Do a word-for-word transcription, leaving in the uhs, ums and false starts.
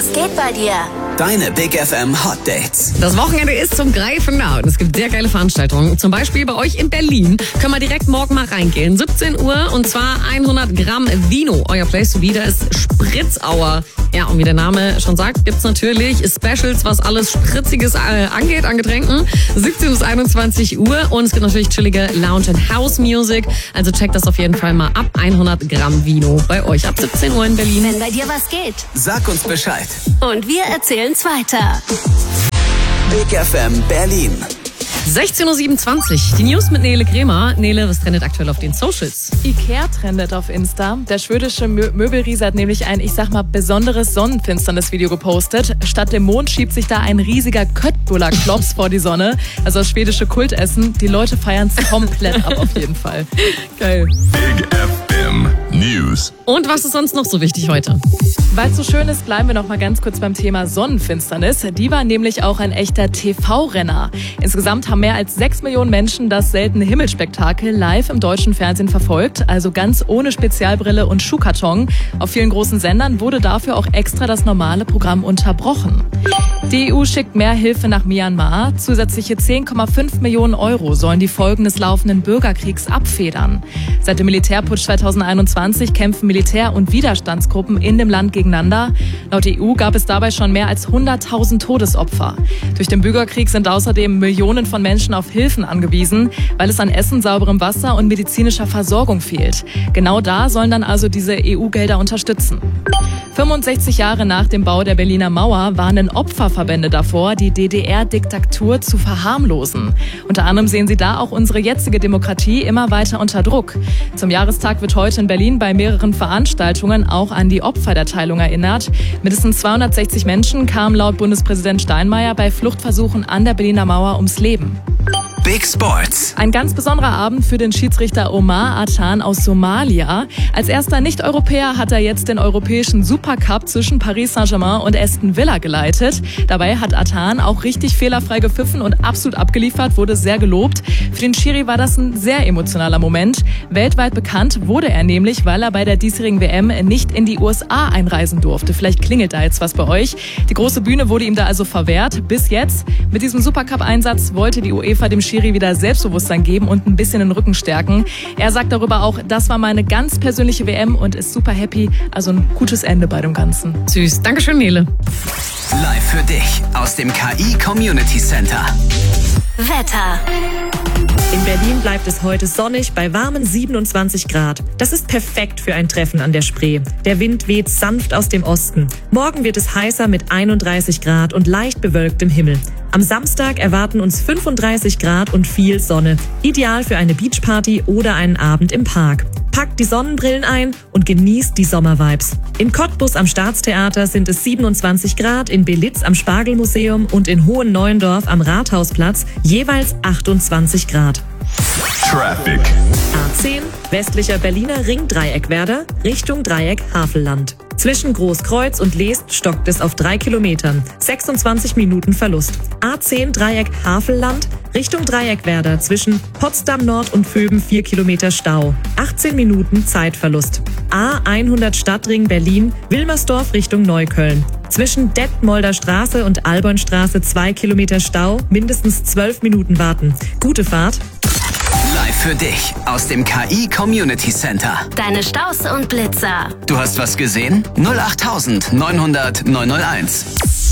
geht bei dir? Deine Big F M Hot Dates. Das Wochenende ist zum Greifen nah und es gibt sehr geile Veranstaltungen. Zum Beispiel bei euch in Berlin. Können wir direkt morgen mal reingehen. siebzehn Uhr und zwar hundert Gramm Vino. Euer Place to be, da ist Spritzauer. Ja, und wie der Name schon sagt, gibt's natürlich Specials, was alles Spritziges äh, angeht an Getränken. siebzehn bis einundzwanzig Uhr und es gibt natürlich chillige Lounge and House Music. Also checkt das auf jeden Fall mal ab. hundert Gramm Vino bei euch ab siebzehn Uhr in Berlin. Wenn bei dir was geht. Sag uns Bescheid. Und wir erzählen's weiter. Big F M Berlin. sechzehn Uhr siebenundzwanzig. Die News mit Nele Kremer. Nele, was trendet aktuell auf den Socials? Ikea trendet auf Insta. Der schwedische Mö- Möbelriese hat nämlich ein, ich sag mal, besonderes Sonnenfinsternis-Video gepostet. Statt dem Mond schiebt sich da ein riesiger Köttbullar-Klops vor die Sonne. Also das schwedische Kultessen. Die Leute feiern es komplett ab auf jeden Fall. Geil. Big F M News. Und was ist sonst noch so wichtig heute? Weil es so schön ist, bleiben wir noch mal ganz kurz beim Thema Sonnenfinsternis. Die war nämlich auch ein echter T V-Renner. Insgesamt haben mehr als sechs Millionen Menschen das seltene Himmelsspektakel live im deutschen Fernsehen verfolgt. Also ganz ohne Spezialbrille und Schuhkarton. Auf vielen großen Sendern wurde dafür auch extra das normale Programm unterbrochen. Die E U schickt mehr Hilfe nach Myanmar. Zusätzliche zehn Komma fünf Millionen Euro sollen die Folgen des laufenden Bürgerkriegs abfedern. Seit dem Militärputsch zweitausendeinundzwanzig kämpfen Militär- und Widerstandsgruppen in dem Land gegeneinander. Laut E U gab es dabei schon mehr als hunderttausend Todesopfer. Durch den Bürgerkrieg sind außerdem Millionen von Menschen auf Hilfen angewiesen, weil es an Essen, sauberem Wasser und medizinischer Versorgung fehlt. Genau da sollen dann also diese E U-Gelder unterstützen. fünfundsechzig Jahre nach dem Bau der Berliner Mauer warnen Opferverbände davor, die D D R-Diktatur zu verharmlosen. Unter anderem sehen sie da auch unsere jetzige Demokratie immer weiter unter Druck. Zum Jahrestag wird heute in Berlin bei mehreren Veranstaltungen auch an die Opfer der Teilung erinnert. Mindestens zweihundertsechzig Menschen kamen laut Bundespräsident Steinmeier bei Fluchtversuchen an der Berliner Mauer ums Leben. Big Sports. Ein ganz besonderer Abend für den Schiedsrichter Omar Atan aus Somalia. Als erster Nicht-Europäer hat er jetzt den europäischen Supercup zwischen Paris Saint-Germain und Aston Villa geleitet. Dabei hat Atan auch richtig fehlerfrei gepfiffen und absolut abgeliefert, wurde sehr gelobt. Für den Schiri war das ein sehr emotionaler Moment. Weltweit bekannt wurde er nämlich, weil er bei der diesjährigen W M nicht in die U S A einreisen durfte. Vielleicht klingelt da jetzt was bei euch. Die große Bühne wurde ihm da also verwehrt. Bis jetzt. Mit diesem Supercup-Einsatz wollte die UEFA dem Schiri wieder Selbstbewusstsein geben und ein bisschen den Rücken stärken. Er sagt darüber auch, das war meine ganz persönliche W M und ist super happy. Also ein gutes Ende bei dem Ganzen. Süß. Dankeschön, Nele. Live für dich aus dem K I Community Center. Wetter. In Berlin bleibt es heute sonnig bei warmen siebenundzwanzig Grad. Das ist perfekt für ein Treffen an der Spree. Der Wind weht sanft aus dem Osten. Morgen wird es heißer mit einunddreißig Grad und leicht bewölktem Himmel. Am Samstag erwarten uns fünfunddreißig Grad und viel Sonne. Ideal für eine Beachparty oder einen Abend im Park. Packt die Sonnenbrillen ein und genießt die Sommervibes. In Cottbus am Staatstheater sind es siebenundzwanzig Grad, in Belitz am Spargelmuseum und in Hohen-Neuendorf am Rathausplatz jeweils achtundzwanzig Grad. Traffic. A zehn, westlicher Berliner Ringdreieckwerder, Richtung Dreieck Havelland. Zwischen Großkreuz und Leest stockt es auf drei Kilometern. sechsundzwanzig Minuten Verlust. A zehn Dreieck Havelland, Richtung Dreieckwerder zwischen Potsdam Nord und Vöben vier Kilometer Stau. achtzehn Minuten Zeitverlust. A hundert Stadtring Berlin, Wilmersdorf Richtung Neukölln. Zwischen Detmolder Straße und Albornstraße zwei Kilometer Stau, mindestens zwölf Minuten warten. Gute Fahrt. Live für dich aus dem K I Community Center. Deine Staus und Blitzer. Du hast was gesehen? null acht neun null null neun null eins.